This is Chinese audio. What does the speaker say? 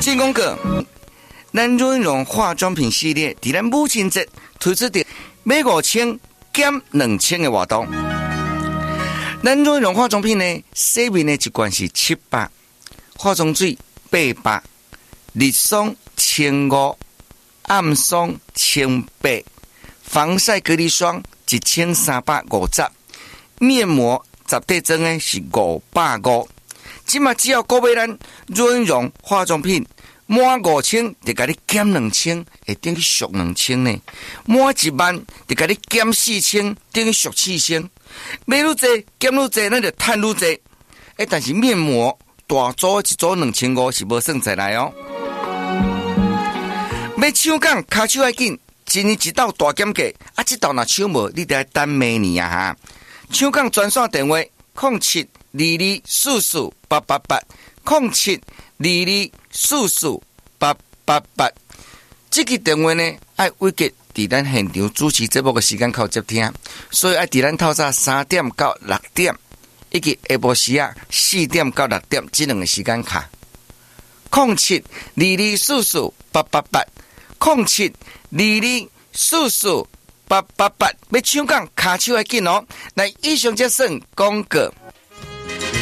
进广告，咱润荣化妆品系列在咱母亲节推出的买5000减2000的活动。咱润荣化妆品呢，洗面的一罐是700，化妆水800，日霜1500，暗霜1800，防晒隔离霜1350，面膜10块装的是550。今嘛只要购买咱润荣化妆品满5000，就给你减2000，会等于俗2000呢。满10000，就给你减4000，等于俗4000。买愈多减愈多，咱就赚愈多。但是面膜大组一组2500是无算在来哦。要抢讲，卡手要紧，今年一道大减价，这道若抢无，你得要等明年啊哈。抢讲专线电话0722448888，0722448888。这个电话呢，要委结伫咱现场主持节目的时间靠接听，所以要伫咱透早3点到6点，以及下晡时4点到6点这两个时间卡。0722448888，0722448888，要抢讲卡手要紧哦。来，以上这算广告。